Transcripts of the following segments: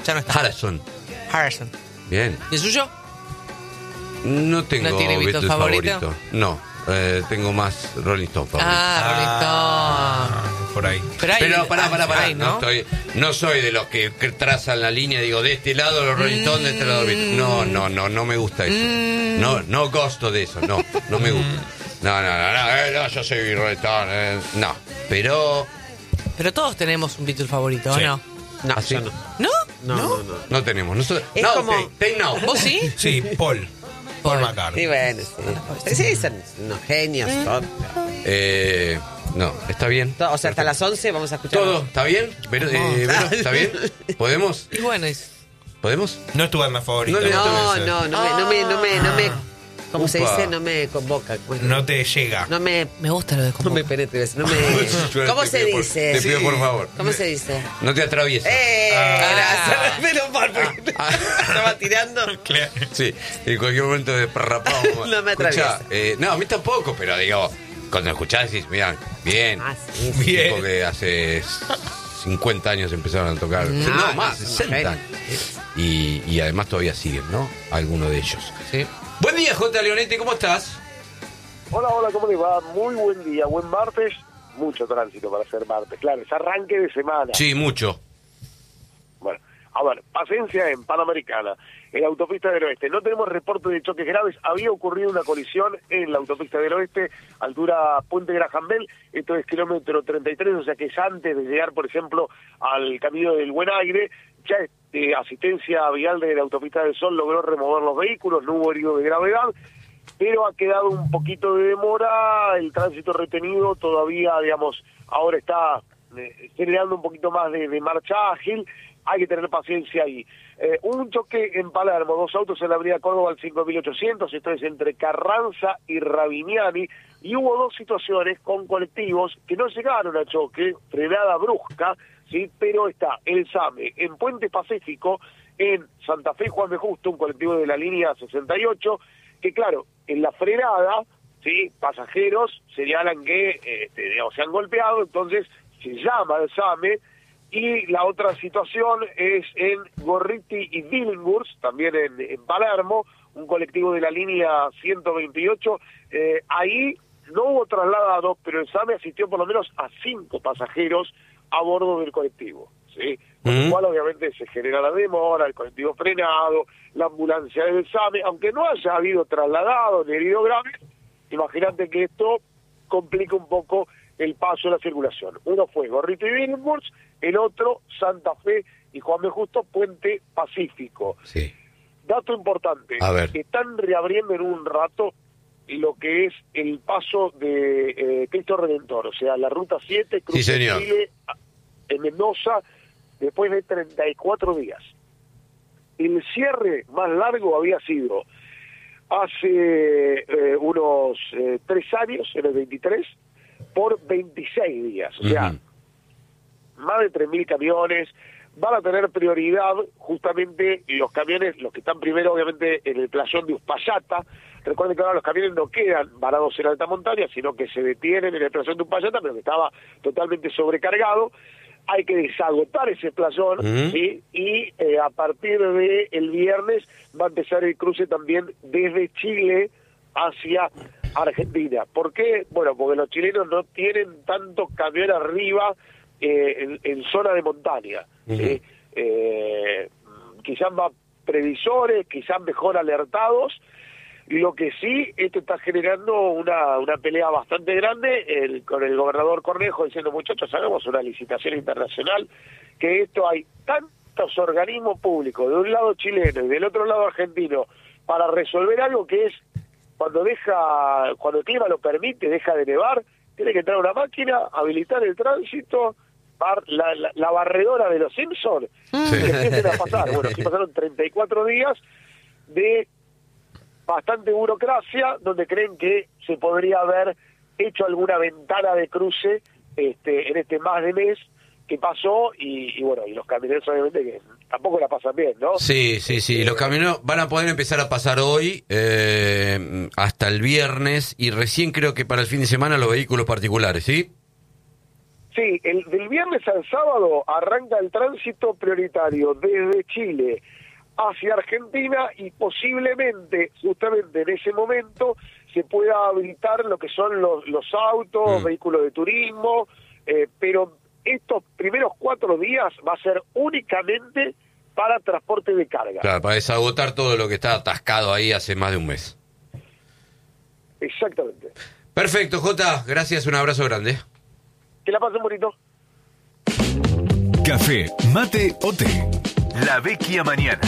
Ya no está. Harrison. Harrison. Bien. ¿Y el suyo? No tengo ¿No tiene Beatles favorito? No, tengo más Rolling Stone favorito. Rolling Por ahí. Stone. Pero pará, Ay, ¿no? No soy de los que trazan la línea, digo, de este lado los Rolling Stones, de este lado los Beatles. No me gusta eso. No gosto de eso, no me gusta. No, yo soy Rolling Stone, no. Pero todos tenemos un Beatle favorito, ¿o Sí. no? No, ¿Ah, sí? yo no. ¿No? No. no tenemos. Es No, como- Take Now. ¿Vos sí? Sí, Paul McCartney. Sí, bueno, sí. Sí, son unos genios. No, ¿está bien? O sea, hasta las 11 vamos a escuchar. ¿Todo? ¿Está bien? Vero, ¿está bien? ¿Podemos? Y bueno, ¿Podemos? No es tu banda favorita. No, No me. ¿Cómo se Upa. dice? No me convoca. No te llega. No me gusta lo de No me penetre. No me... ¿Cómo Te se pido dice? Te pido por favor. ¿Cómo se dice? No te atravieses. Gracias. Menos mal, porque estaba tirando. Sí, en cualquier momento desparrapamos. No me Escuchá, atraviesa. no, a mí tampoco, pero digo, cuando escuchás decís, mirá, bien. Sí. Bien. Tipo que hace 50 años empezaron a tocar. No, más, 60 años. Y además todavía siguen, ¿no? Algunos de ellos. Sí. Buen día, J. Leonetti, ¿cómo estás? Hola, ¿cómo les va? Muy buen día, buen martes. Mucho tránsito para ser martes, claro, es arranque de semana. Sí, mucho. Bueno, a ver, paciencia en Panamericana, en la autopista del oeste. No tenemos reporte de choques graves. Había ocurrido una colisión en la autopista del oeste, altura Puente Graham Bell. Esto es kilómetro 33, o sea que es antes de llegar, por ejemplo, al Camino del Buen Aire. Ya asistencia vial de la autopista del Sol logró remover los vehículos, no hubo herido de gravedad, pero ha quedado un poquito de demora. El tránsito retenido todavía, digamos, ahora está generando un poquito más de marcha ágil. Hay que tener paciencia ahí. Un choque en Palermo, 2 autos en la avenida Córdoba al 5800, esto es entre Carranza y Ravignani, y hubo 2 situaciones con colectivos que no llegaron a choque, frenada brusca, sí, pero está el SAME en Puente Pacífico, en Santa Fe Juan B. Justo, un colectivo de la línea 68, que claro, en la frenada, sí, pasajeros señalan que digamos, se han golpeado, entonces se llama al SAME. Y la otra situación es en Gorriti y Billinghurst, también en Palermo, un colectivo de la línea 128. Ahí no hubo trasladados, pero el SAME asistió por lo menos a 5 pasajeros a bordo del colectivo, ¿sí? Con lo cual obviamente se genera la demora, el colectivo frenado, la ambulancia del SAME, aunque no haya habido trasladados ni herido grave. Imagínate que esto complica un poco el paso de la circulación. Uno fue Gorriti y Billinghurst, el otro Santa Fe y Juan B. Justo, Puente Pacífico. Sí. Dato importante, A ver. están reabriendo en un rato lo que es el paso de Cristo Redentor, o sea, la ruta 7, cruce Sí, señor. Chile, en Mendoza, después de 34 días. El cierre más largo había sido hace unos 3 años, en el 23, por 26 días, o sea, más de 3.000 camiones. Van a tener prioridad justamente los camiones, los que están primero obviamente en el playón de Uspallata. Recuerden que ahora los camiones no quedan varados en alta montaña, sino que se detienen en el playón de Uspallata, pero que estaba totalmente sobrecargado. Hay que desagotar ese playón, ¿sí? Y a partir de el viernes va a empezar el cruce también desde Chile hacia Argentina. ¿Por qué? Bueno, porque los chilenos no tienen tanto camión arriba en zona de montaña. ¿Sí? Quizás más previsores, quizás mejor alertados. Lo que sí, esto está generando una pelea bastante grande con el gobernador Cornejo diciendo, muchachos, hagamos una licitación internacional, que esto hay tantos organismos públicos, de un lado chileno y del otro lado argentino, para resolver algo que es, cuando el clima lo permite, deja de nevar, tiene que entrar una máquina, habilitar el tránsito, la barredora de los Simpsons, y empiecen a pasar. Bueno, aquí pasaron 34 días de bastante burocracia, donde creen que se podría haber hecho alguna ventana de cruce en este más de mes que pasó, y bueno, y los camioneros obviamente que tampoco la pasan bien, ¿no? Sí. Los camioneros van a poder empezar a pasar hoy hasta el viernes, y recién creo que para el fin de semana los vehículos particulares, ¿sí? Sí, del viernes al sábado arranca el tránsito prioritario desde Chile hacia Argentina y posiblemente, justamente en ese momento, se pueda habilitar lo que son los autos, vehículos de turismo, pero estos primeros 4 días va a ser únicamente para transporte de carga. Claro, para desagotar todo lo que está atascado ahí hace más de un mes. Exactamente. Perfecto, Jota, gracias, un abrazo grande. Que la pasen bonito. Café, mate o té. La Vecchia Mañana.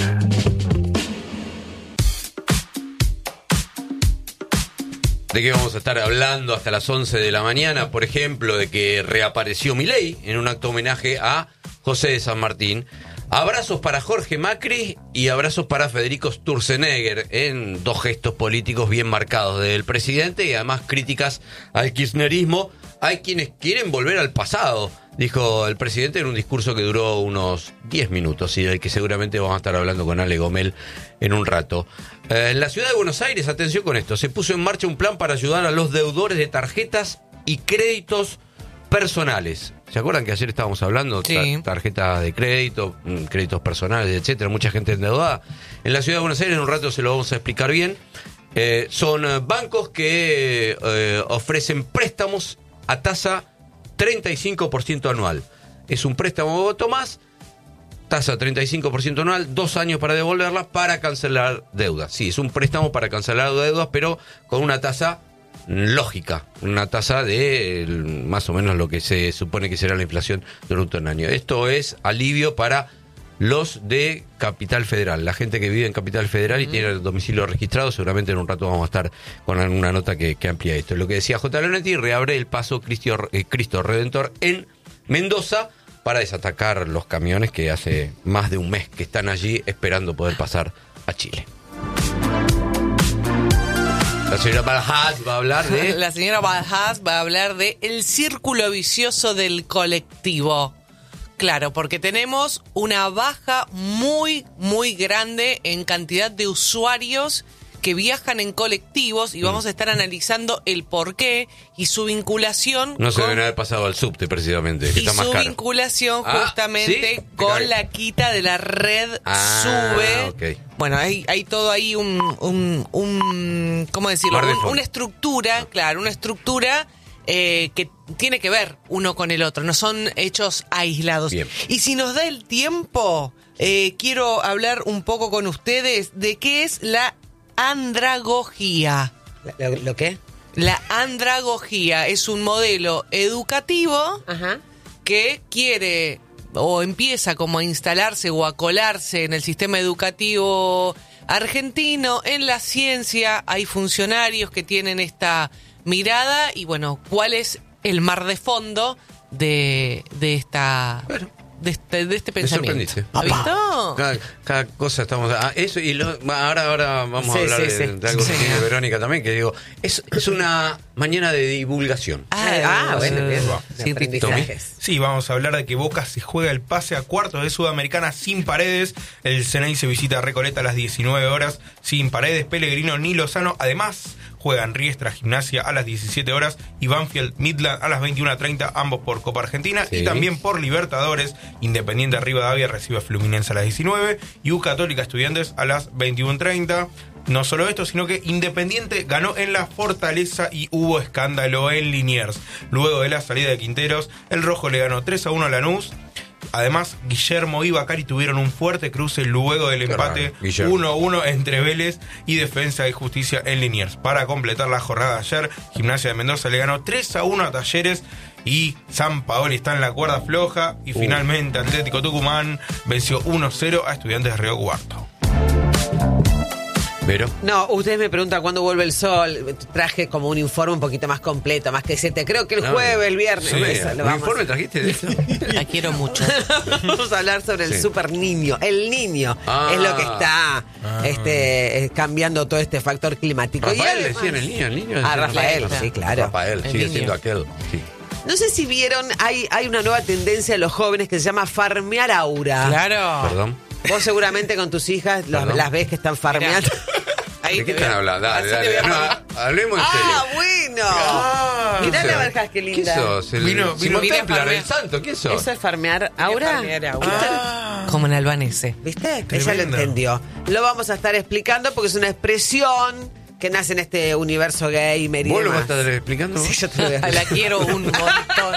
¿De qué vamos a estar hablando hasta las 11 de la mañana? Por ejemplo, de que reapareció Milei en un acto homenaje a José de San Martín. Abrazos para Jorge Macri y abrazos para Federico Sturzenegger, en 2 gestos políticos bien marcados del presidente y además críticas al kirchnerismo. Hay quienes quieren volver al pasado, dijo el presidente en un discurso que duró unos 10 minutos y del que seguramente vamos a estar hablando con Ale Gomel en un rato. En la ciudad de Buenos Aires, atención con esto, se puso en marcha un plan para ayudar a los deudores de tarjetas y créditos personales. ¿Se acuerdan que ayer estábamos hablando? Sí. Tarjetas de crédito, créditos personales, etcétera, mucha gente endeudada. En la ciudad de Buenos Aires, en un rato se lo vamos a explicar bien. Son bancos que ofrecen préstamos a tasa 35% anual. Es un préstamo tomás, tasa 35% anual, 2 años para devolverla para cancelar deudas. Sí, es un préstamo para cancelar deudas, pero con una tasa lógica, una tasa de más o menos lo que se supone que será la inflación durante un año. Esto es alivio para los de Capital Federal, la gente que vive en Capital Federal y tiene el domicilio registrado. Seguramente en un rato vamos a estar con alguna nota que amplía esto. Lo que decía J. Leonetti, reabre el paso Cristo Redentor en Mendoza para desatacar los camiones que hace más de un mes que están allí esperando poder pasar a Chile. La señora Balhaz va a hablar de... La señora Balhaz va a hablar de el círculo vicioso del colectivo. Claro, porque tenemos una baja muy, muy grande en cantidad de usuarios que viajan en colectivos y vamos a estar analizando el porqué y su vinculación. No se deben haber pasado al subte, precisamente, que y está más su caro. Vinculación justamente ¿sí? con la quita de la red SUBE. Okay. Bueno, hay todo ahí un ¿cómo decirlo? Una estructura, claro, una estructura que tiene que ver uno con el otro, no son hechos aislados. Bien. Y si nos da el tiempo, quiero hablar un poco con ustedes de qué es la andragogía. ¿Lo qué? La andragogía es un modelo educativo que quiere o empieza como a instalarse o a colarse en el sistema educativo argentino. En la ciencia hay funcionarios que tienen esta mirada y bueno, ¿cuál es el mar de fondo de esta... Bueno. De este pensamiento. ¿Me ¿Ha visto? Cada cosa estamos... eso y ahora vamos a hablar de algo que tiene Verónica también, que digo, es una mañana de divulgación. Bueno, bien. Sí, vamos a hablar de que Boca se juega el pase a cuartos de Sudamericana sin Paredes. El Ceney se visita a Recoleta a las 19 horas sin Paredes, Pellegrino ni Lozano. Además, juegan Riestra Gimnasia a las 17 horas y Banfield Midland a las 21:30, ambos por Copa Argentina. Sí. Y también por Libertadores, Independiente Rivadavia recibe a Fluminense a las 19 y U Católica Estudiantes a las 21:30. No solo esto, sino que Independiente ganó en La Fortaleza y hubo escándalo en Liniers. Luego de la salida de Quinteros, el Rojo le ganó 3-1 a Lanús. Además, Guillermo y Bacari tuvieron un fuerte cruce luego del empate 1-1 entre Vélez y Defensa y Justicia en Liniers. Para completar la jornada ayer, Gimnasia de Mendoza le ganó 3-1 a Talleres y San Paoli está en la cuerda floja. Y finalmente Atlético Tucumán venció 1-0 a Estudiantes de Río Cuarto. ¿Pero? No, ustedes me preguntan cuándo vuelve el sol. Traje como un informe un poquito más completo, más que creo que el jueves, el viernes. Sí, ¿un informe trajiste de eso? La quiero mucho. Vamos a hablar sobre el super niño. El niño es lo que está cambiando todo este factor climático. Rafael, decían el niño. Rafael, sí, claro. Rafael, sigue siendo aquel, sí. No sé si vieron, hay una nueva tendencia de los jóvenes que se llama farmear aura. Claro. Perdón. Vos seguramente con tus hijas las ves que están farmeando. ¿De qué están hablando? Dale. Hablemos en serio. Ah, bueno. Mirá la verja, qué linda. ¿Qué sos? Simón Templar, el santo, ¿qué sos? ¿Eso es farmear Aura? Como en albanese. ¿Viste? Tremendo. Ella lo entendió. Lo vamos a estar explicando porque es una expresión que nace en este universo gamer y ¿Vos lo demás. vas a estar explicando? Sí, yo te lo voy a La quiero un montón.